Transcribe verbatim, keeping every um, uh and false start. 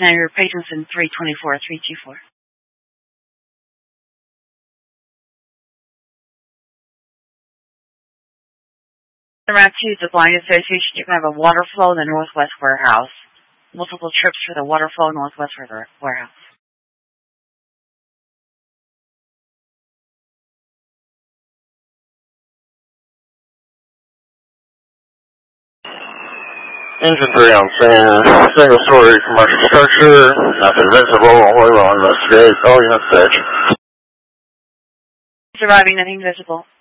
Now your patient's in three twenty-four, three two four. Route two, the Blind Association, you're going to have a water flow in the Northwest Warehouse. Multiple trips for the water flow Northwest Warehouse. Engine three on scene, single story commercial structure, nothing visible, we will investigate, all units search. Surviving, nothing visible.